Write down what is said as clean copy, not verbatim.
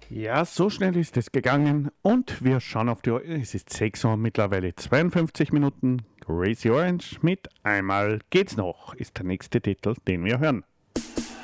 Ja, so schnell ist es gegangen und wir schauen auf die Uhr. Es ist 6 Uhr, mittlerweile 52 Minuten. Crazy Orange mit Einmal geht's noch ist der nächste Titel, den wir hören.